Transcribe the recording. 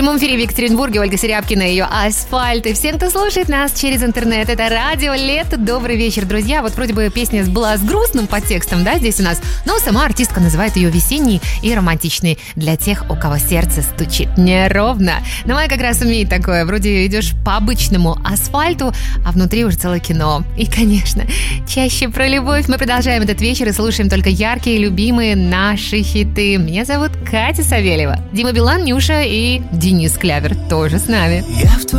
прямом эфире в Екатеринбурге Ольга Серябкина и ее «Асфальт». И всем, кто слушает нас через интернет, это радио «Лето». Добрый вечер, друзья. Вот вроде бы песня была с грустным подтекстом, да, здесь у нас, но сама артистка называет ее весенней и романтичной для тех, у кого сердце стучит неровно. Но Майя как раз умеет такое. Вроде идешь по обычному асфальту, а внутри уже целое кино. И, конечно, чаще про любовь. Мы продолжаем этот вечер и слушаем только яркие, любимые наши хиты. Меня зовут Катя Савельева. Дима Билан, Нюша и Денис Клявер тоже с нами. Я в